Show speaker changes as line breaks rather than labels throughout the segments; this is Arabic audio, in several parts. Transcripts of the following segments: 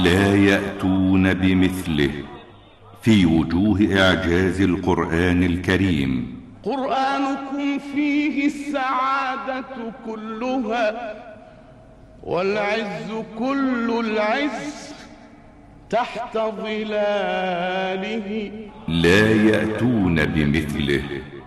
لا يأتون بمثله في وجوه إعجاز القرآن الكريم.
قرآنكم فيه السعادة كلها والعز كل العز تحت ظلاله.
لا يأتون بمثله.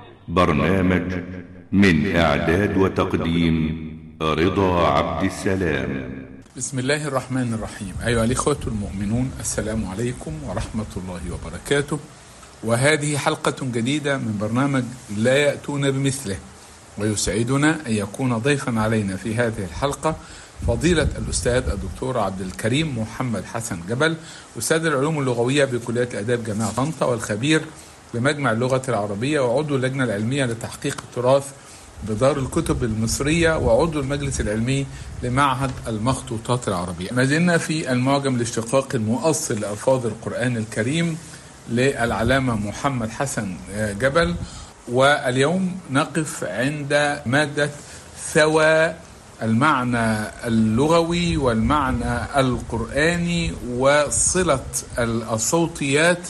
برنامج من إعداد وتقديم رضا عبد السلام.
بسم الله الرحمن الرحيم. أيها الإخوة المؤمنون، السلام عليكم ورحمة الله وبركاته. وهذه حلقة جديدة من برنامج لا يأتون بمثله، ويسعدنا أن يكون ضيفا علينا في هذه الحلقة فضيلة الأستاذ الدكتور عبد الكريم محمد حسن جبل، أستاذ العلوم اللغوية بكلية الآداب جامعة طنطا، والخبير بمجمع اللغة العربية، وعضو اللجنة العلمية لتحقيق التراث بدار الكتب المصرية، وعضو المجلس العلمي لمعهد المخطوطات العربية. ما زلنا في المعجم الاشتقاق المؤصل لألفاظ القرآن الكريم للعلامة محمد حسن جبل، واليوم نقف عند مادة ثوى، المعنى اللغوي والمعنى القرآني وصلة الصوتيات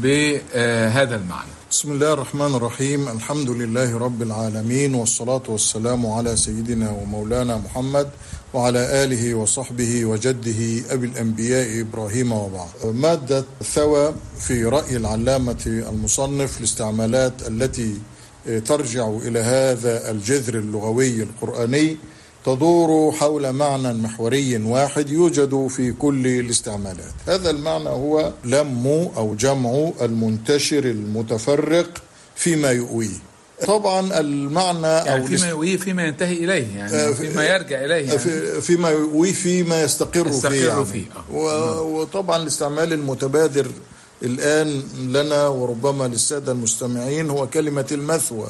بهذا المعنى.
بسم الله الرحمن الرحيم. الحمد لله رب العالمين، والصلاة والسلام على سيدنا ومولانا محمد وعلى آله وصحبه وجده أبي الأنبياء إبراهيم وبعد. مادة ثوى في رأي العلامة المصنف الاستعمالات التي ترجع إلى هذا الجذر اللغوي القرآني تدور حول معنى محوري واحد يوجد في كل الاستعمالات. هذا المعنى هو لم أو جمع المنتشر المتفرق فيما يؤويه. طبعا المعنى
يعني فيما يؤويه فيما ينتهي إليه، يعني فيما يرجع إليه، يعني
فيما يؤويه فيما يستقر فيه, يعني.
فيه.
وطبعا الاستعمال المتبادر الآن لنا وربما للسادة المستمعين هو كلمة المثوى،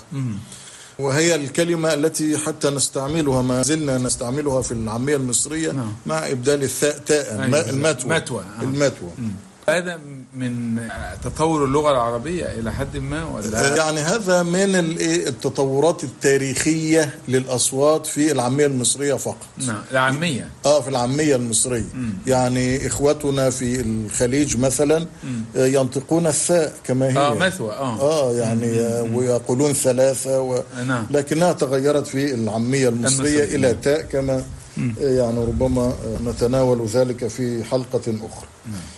وهي الكلمة التي حتى نستعملها، ما زلنا نستعملها في العامية المصرية مع إبدال الثاء تاء. المتوى.
هذا من تطور اللغة العربية إلى حد ما، ولا
يعني هذا من التطورات التاريخية للأصوات في العامية المصرية فقط.
العامية
في العامية المصرية. يعني إخوتنا في الخليج مثلا ينطقون الثاء كما هي
مثوى
يعني ويقولون ثلاثة لكنها تغيرت في العامية المصرية إلى تاء كما يعني ربما نتناول ذلك في حلقة أخرى.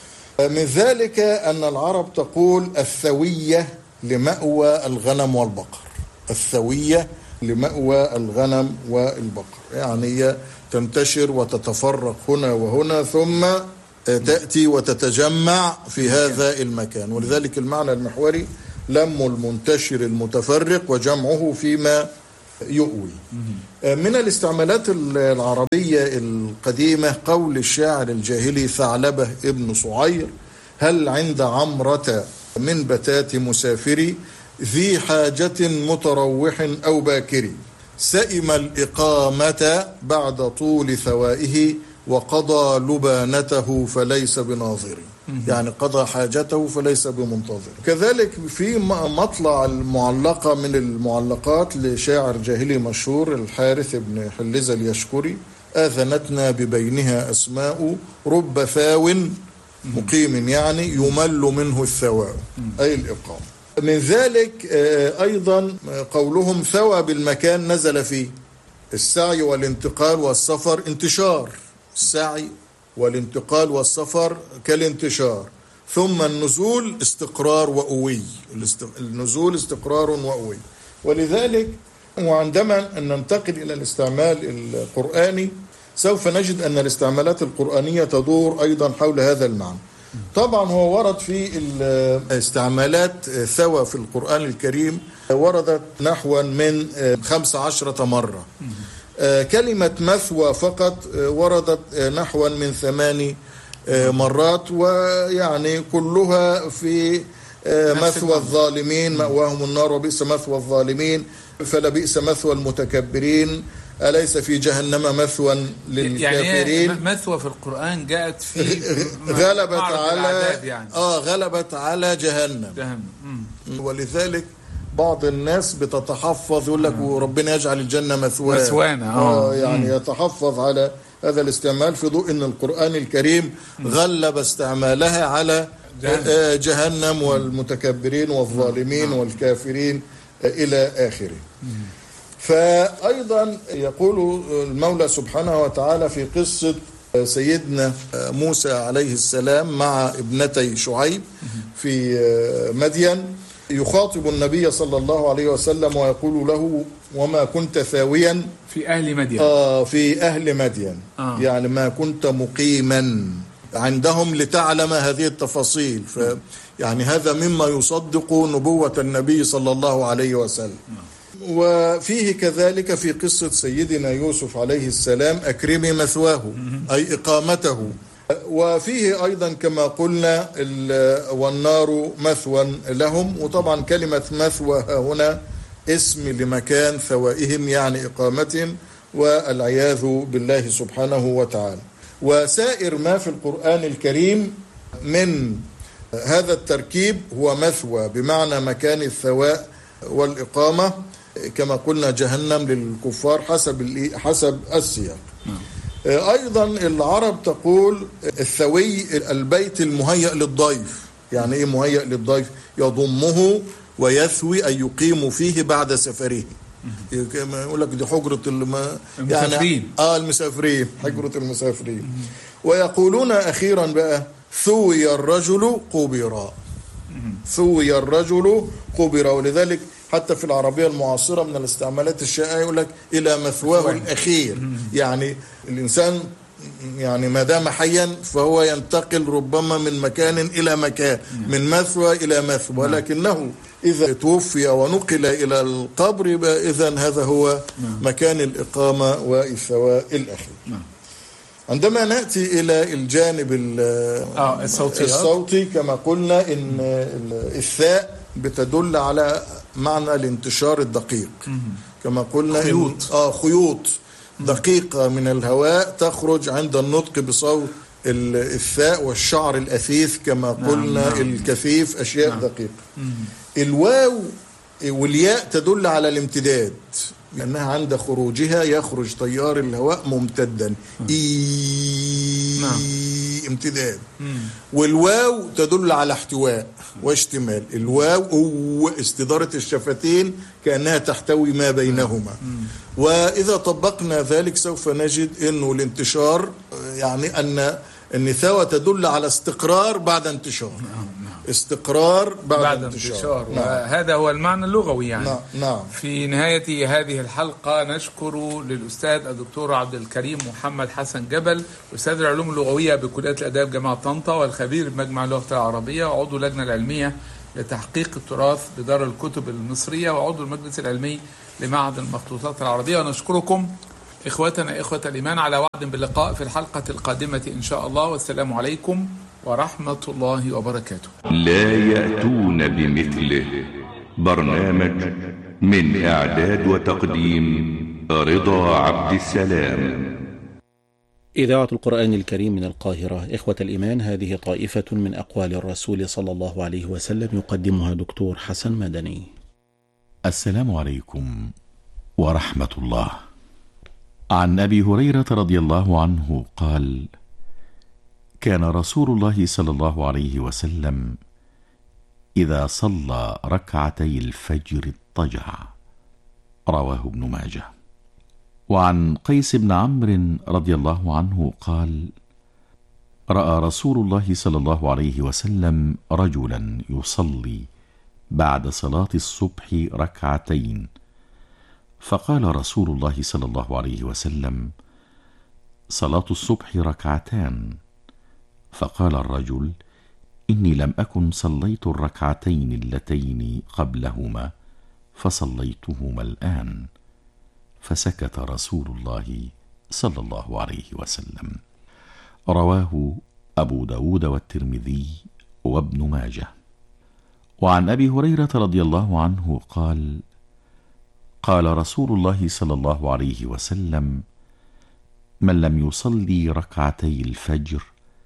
من ذلك أن العرب تقول الثوية لمأوى الغنم والبقر. الثوية لمأوى الغنم والبقر، يعني هي تنتشر وتتفرق هنا وهنا ثم تأتي وتتجمع في هذا المكان. ولذلك المعنى المحوري لم المنتشر المتفرق وجمعه فيما يؤوي. من الاستعمالات العربية القديمة قول الشاعر الجاهلي ثعلبة ابن صعير: هل عند عمرة من بتات مسافري ذي حاجة متروح أو باكري سئم الإقامة بعد طول ثوائه وقضى لبانته فليس بناظري. يعني قضى حاجته فليس بمنتظر. كذلك في مطلع المعلقة من المعلقات لشاعر جاهلي مشهور الحارث بن حلزة اليشكري: آذنتنا ببينها أسماء رب ثاو مقيم، يعني يمل منه الثواء أي الإقامة. من ذلك أيضا قولهم ثوى بالمكان نزل فيه. السعي والانتقال والسفر انتشار، السعي والانتقال والسفر كالانتشار. ثم النزول استقرار وأوي، النزول استقرار وأوي. ولذلك وعندما ننتقل إلى الاستعمال القرآني سوف نجد أن الاستعمالات القرآنية تدور أيضا حول هذا المعنى. طبعا هو ورد في الاستعمالات ثوى في القرآن الكريم وردت نحو من 15 مرة. كلمة مثوى فقط وردت نحو من 8 مرات، ويعني كلها في مثوى الظالمين مأواهم النار وبئس مثوى الظالمين فلبئس مثوى المتكبرين أليس في جهنم مثوى للكافرين.
يعني مثوى في القرآن جاءت في
غلبت على يعني. غلبت على جهنم. ولذلك بعض الناس بتتحفظ يقول لك وربنا يجعل الجنة مثوانا.
يعني
يتحفظ على هذا الاستعمال في ضوء أن القرآن الكريم غلب استعمالها على جهنم والمتكبرين والظالمين والكافرين إلى آخره. فأيضا يقول المولى سبحانه وتعالى في قصة سيدنا موسى عليه السلام مع ابنتي شعيب في مدين، يخاطب النبي صلى الله عليه وسلم ويقول له: وما كنت ثاويا
في أهل مدين.
في أهل مدين. يعني ما كنت مقيما عندهم لتعلم هذه التفاصيل. يعني هذا مما يصدق نبوة النبي صلى الله عليه وسلم. وفيه كذلك في قصة سيدنا يوسف عليه السلام: أكرمي مثواه، أي إقامته. وفيه أيضا كما قلنا: والنار مثوى لهم. وطبعا كلمة مثوى هنا اسم لمكان ثوائهم، يعني إقامتهم، والعياذ بالله سبحانه وتعالى. وسائر ما في القرآن الكريم من هذا التركيب هو مثوى، بمعنى مكان الثواء والإقامة، كما قلنا جهنم للكفار حسب السياق. أيضا العرب تقول الثوي البيت المهيأ للضيف. يعني إيه مهيأ للضيف؟ يضمه ويثوي أي يقيم فيه بعد سفره. يقول لك دي حجرة
المسافرين.
يعني المسافرين، حجرة المسافرين. ويقولون أخيرا بقى: ثوي الرجل قبرا. ثوي الرجل قبرا. ولذلك حتى في العربية المعاصرة من الاستعمالات الشائعة يقول لك إلى مثواه الأخير. يعني الإنسان يعني ما دام حيا فهو ينتقل ربما من مكان إلى مكان، من مثوى إلى مثوى، لكنه إذا توفي ونقل إلى القبر إذن هذا هو مكان الإقامة والثواء الأخير. عندما نأتي إلى الجانب الصوتي كما قلنا إن الثاء بتدل على معنى الانتشار الدقيق، كما قلنا خيوط دقيقة من الهواء تخرج عند النطق بصوت الثاء، والشعر الأثيث كما قلنا الكثيف، أشياء دقيقة. الواو والياء تدل على الامتداد، لأنها عند خروجها يخرج تيار الهواء ممتدا، امتداد. والواو تدل على احتواء واشتمال. الواو استدارة الشفتين كأنها تحتوي ما بينهما. وإذا طبقنا ذلك سوف نجد أنه الانتشار يعني أن النثاوة تدل على استقرار بعد انتشار. استقرار بعد انتشار.
وهذا هو المعنى اللغوي يعني.
نعم.
في نهاية هذه الحلقة نشكر للأستاذ الدكتور عبد الكريم محمد حسن جبل، أستاذ العلوم اللغوية بكلية الآداب جامعة طنطا، والخبير بمجمع اللغة العربية، وعضو اللجنة العلمية لتحقيق التراث بدار الكتب المصرية، وعضو المجلس العلمي لمعهد المخطوطات العربية. ونشكركم إخوتنا إخوة الإيمان على وعد باللقاء في الحلقة القادمة إن شاء الله، والسلام عليكم ورحمة الله وبركاته.
لا يأتون بمثله. برنامج من إعداد وتقديم رضا عبد السلام.
إذاعة القرآن الكريم من القاهرة. إخوة الإيمان، هذه طائفة من أقوال الرسول صلى الله عليه وسلم يقدمها دكتور حسن مدني.
السلام عليكم ورحمة الله. عن أبي هريرة رضي الله عنه قال: كان رسول الله صلى الله عليه وسلم إذا صلى ركعتي الفجر اضطجع. رواه ابن ماجه. وعن قيس بن عمرو رضي الله عنه قال: رأى رسول الله صلى الله عليه وسلم رجلا يصلي بعد صلاة الصبح ركعتين، فقال رسول الله صلى الله عليه وسلم: صلاة الصبح ركعتان. فقال الرجل: إني لم أكن صليت الركعتين اللتين قبلهما فصليتهما الآن. فسكت رسول الله صلى الله عليه وسلم. رواه أبو داود والترمذي وابن ماجه. وعن أبي هريرة رضي الله عنه قال: قال رسول الله صلى الله عليه وسلم: من لم يصلي ركعتي الفجر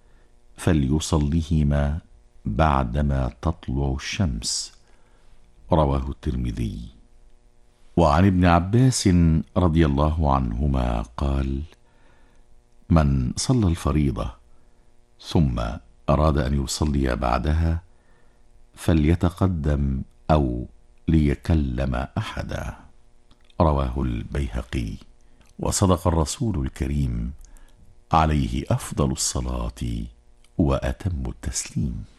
فليصليهما بعدما تطلع الشمس. رواه الترمذي. وعن ابن عباس رضي الله عنهما قال: من صلى الفريضة ثم أراد أن يصلي بعدها فليتقدم أو ليكلم أحدا. رواه البيهقي. وصدق الرسول الكريم عليه أفضل الصلاة وأتم التسليم.